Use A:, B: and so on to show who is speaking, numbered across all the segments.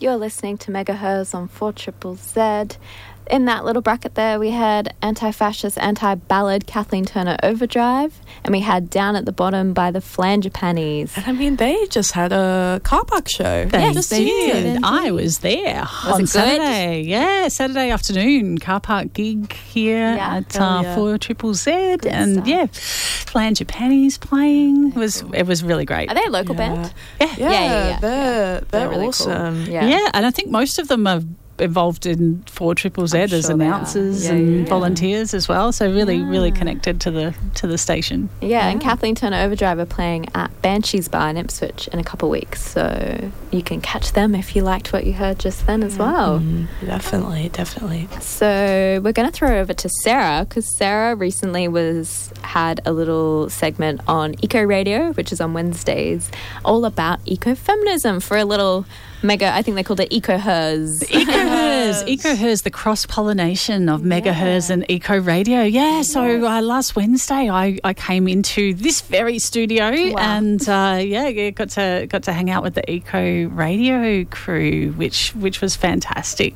A: You're listening to Megahertz on 4ZZZ. In that little bracket there, we had Anti-Fascist, Anti-Ballad, Kathleen Turner Overdrive, and we had Down at the Bottom by the Flangipanis.
B: And I mean, they just had a car park show.
C: They did. I was there on Saturday. Yeah, Saturday afternoon, car park gig here at 4ZZZ. And Flangipanis playing. It was really great.
A: Are they a local band?
B: Yeah. They're
A: really
B: awesome.
A: Cool.
C: Yeah, and I think most of them are involved in 4ZZZ as announcers and volunteers as well, so really connected to the station.
A: And Kathleen Turner Overdrive are playing at Banshees Bar in Ipswich in a couple of weeks, so you can catch them if you liked what you heard just then as well.
B: Definitely.
A: So we're going to throw over to Sarah, because Sarah recently had a little segment on Eco Radio, which is on Wednesdays, all about ecofeminism for a little mega, I think they called it Eco-Hers.
C: Eco-Hers, the cross-pollination of Megahertz and Eco Radio. So last Wednesday I came into this very studio and got to hang out with the Eco Radio crew, which was fantastic.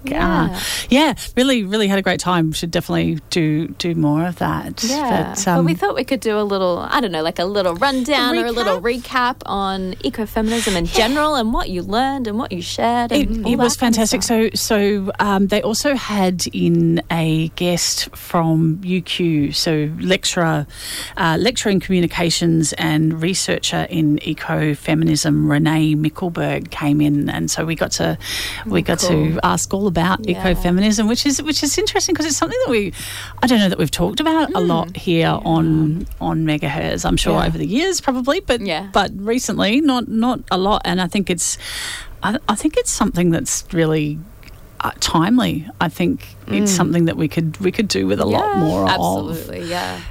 C: Really had a great time. Should definitely do more of that.
A: But we thought we could do a little, I don't know, like a little rundown or a little recap on ecofeminism in general and what you learned and what you shared. And
C: it was fantastic. So they also had in a guest from UQ, so lecturer in communications and researcher in ecofeminism, Renee Mickelberg, came in, and so we got to ask all about ecofeminism, which is interesting because it's something that I don't know that we've talked about a lot here on Megahertz. I'm sure over the years probably, but recently not a lot, and I think it's something that's really timely. I think it's something that we could do with a lot more of.
A: Absolutely,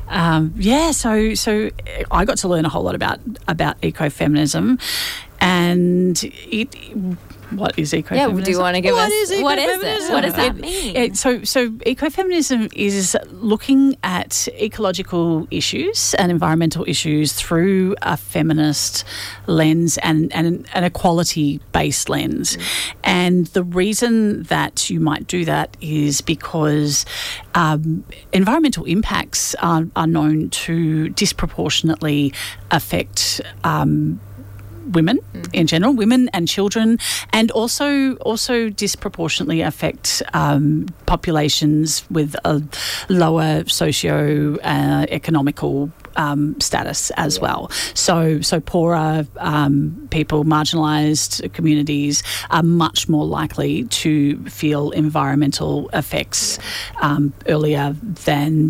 C: So I got to learn a whole lot about ecofeminism, and what is ecofeminism?
A: Yeah, do you want to give us what is it? What does that
C: mean? So ecofeminism is looking at ecological issues and environmental issues through a feminist lens and an equality-based lens. And the reason that you might do that is because environmental impacts are known to disproportionately affect women in general, women and children, and also disproportionately affect populations with a lower socio-economical status as well. So poorer people, marginalised communities are much more likely to feel environmental effects earlier than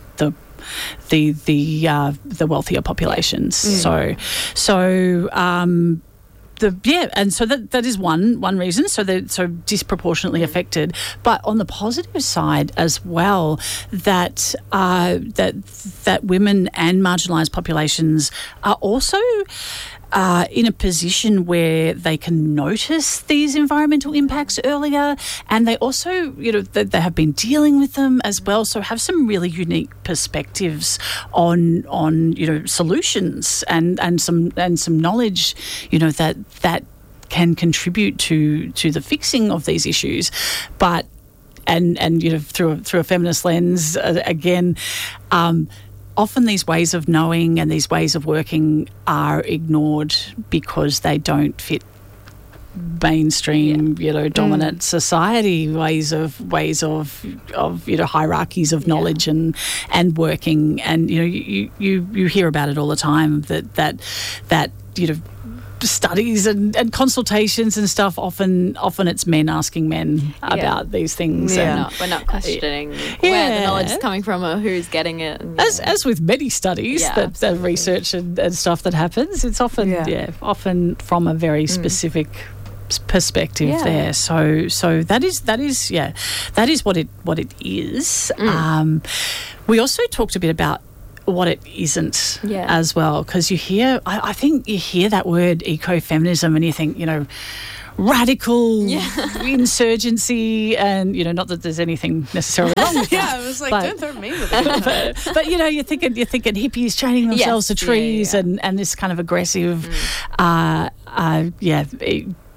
C: the wealthier populations. And so that is one reason. So they're so disproportionately affected. But on the positive side as well, that women and marginalised populations are also in a position where they can notice these environmental impacts earlier, and they also, they have been dealing with them as well, so have some really unique perspectives on solutions and some knowledge, that can contribute to the fixing of these issues, but and through a feminist lens again. Often these ways of knowing and these ways of working are ignored because they don't fit mainstream, dominant society ways of hierarchies of knowledge and working, and you hear about it all the time that studies and consultations and stuff, often it's men asking men about these things.
A: We're not questioning where the knowledge is coming from or who's getting it. And,
C: as with many studies that research and stuff that happens, it's often from a very specific perspective there. So that is what it is. We also talked a bit about what it isn't as well, because I think you hear that word ecofeminism and you think, radical insurgency, and not that there's anything necessarily wrong with that.
B: I was like, don't throw me with it.
C: but you're thinking hippies chaining themselves to trees and this kind of aggressive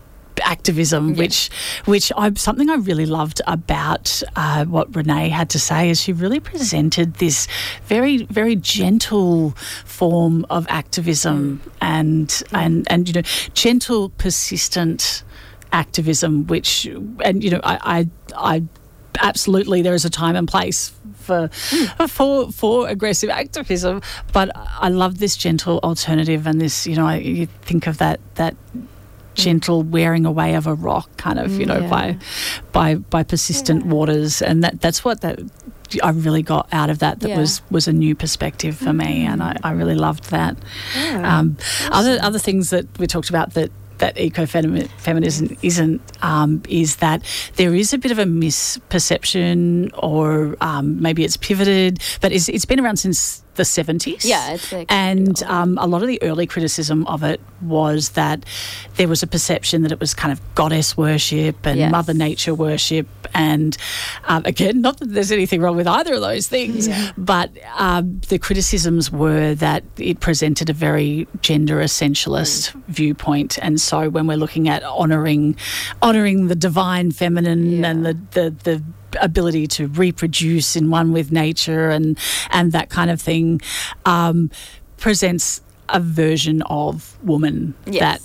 C: activism, which something I really loved about what Renee had to say is she really presented this very, very gentle form of activism and gentle, persistent activism, I absolutely there is a time and place for aggressive activism, but I love this gentle alternative and this, you think of that gentle wearing away of a rock kind of, by persistent waters, and that's what I really got out of that was a new perspective for me, and I really loved that. Other things that we talked about that ecofeminism isn't is that there is a bit of a misperception, or maybe it's pivoted, but it's been around since the 70s.
A: Yeah, it's
C: a lot of the early criticism of it was that there was a perception that it was kind of goddess worship and Mother Nature worship, and again, not that there's anything wrong with either of those things, but the criticisms were that it presented a very gender essentialist viewpoint, and so when we're looking at honouring the divine feminine and the ability to reproduce in one with nature and that kind of thing, presents a version of woman that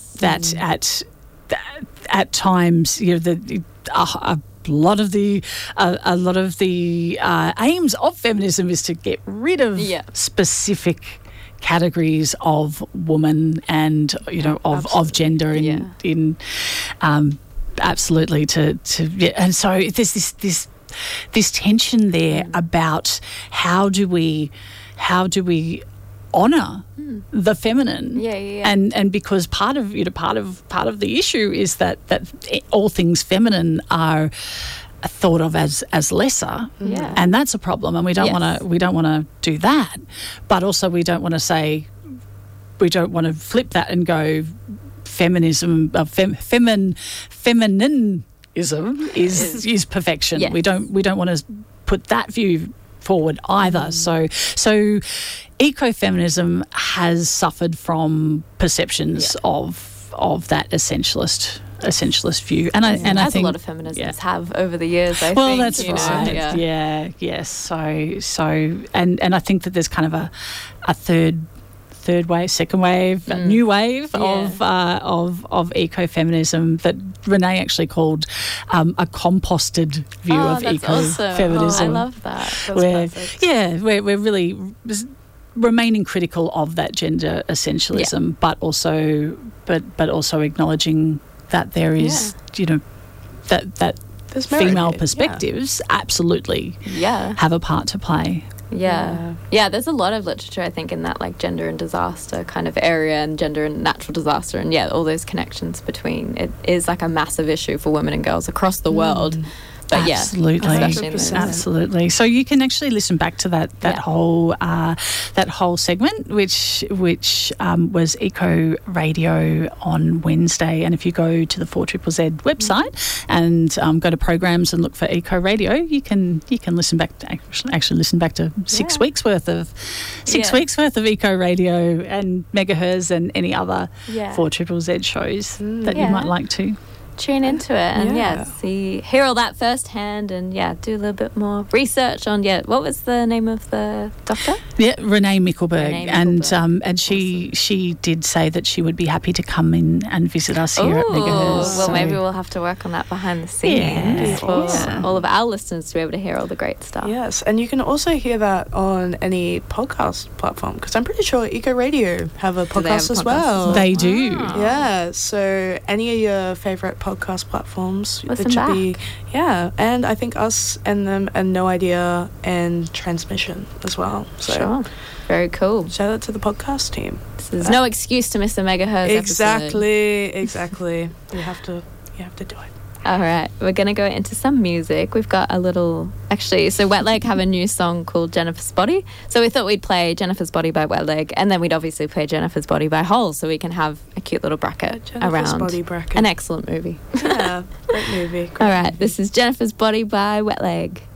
C: at times, a lot of the aims of feminism is to get rid of specific categories of woman and of gender in absolutely and so there's this tension there about how do we honour the feminine, and because part of the issue is that all things feminine are thought of as lesser, and that's a problem, and we don't want to do that, but also we don't want to flip that and go feminism, femininism is perfection. Yes. We don't want to put that view forward either. So ecofeminism has suffered from perceptions of that essentialist view, and I think
A: a lot of feminisms have over the years. I
C: think.
A: That's
C: right. Yes. So and I think that there's kind of a third wave, second wave, a new wave of ecofeminism that Renee actually called a composted view of ecofeminism.
A: Awesome. I love that.
C: We're really remaining critical of that gender essentialism, but also acknowledging that there is that female perspectives absolutely have a part to play.
A: Yeah, there's a lot of literature, I think, in that like gender and disaster kind of area, and gender and natural disaster, and all those connections between. It is like a massive issue for women and girls across the world. But
C: absolutely. So you can actually listen back to that whole segment, which was Eco Radio on Wednesday. And if you go to the 4ZZZ website and go to programs and look for Eco Radio, you can listen back to actually listen back to 6 weeks worth of Eco Radio and Megahertz and any other 4ZZZ shows that you might like to
A: tune into it and hear all that firsthand, and do a little bit more research on what was the name of the doctor?
C: Renee Mickelberg. And she did say that she would be happy to come in and visit us here at Megahertz.
A: Well, maybe we'll have to work on that behind the scenes for all of our listeners to be able to hear all the great stuff.
B: Yes, and you can also hear that on any podcast platform, because I'm pretty sure Eco Radio have a podcast as well.
C: They do.
B: Yeah, so any of your favourite podcast platforms,
A: listen back.
B: And I think us and them and No Idea and Transmission as well. So
A: sure. Very cool.
B: Shout out to the podcast team.
A: There's no excuse to miss a Megahertz episode.
B: Exactly. You have to do it.
A: All right, we're going to go into some music. We've got a little... Actually, so Wet Leg have a new song called Jennifer's Body. So we thought we'd play Jennifer's Body by Wet Leg, and then we'd obviously play Jennifer's Body by Hole, so we can have a cute little bracket around
B: Body bracket.
A: An excellent movie.
B: Yeah, great movie.
A: All right, this is Jennifer's Body by Wet Leg.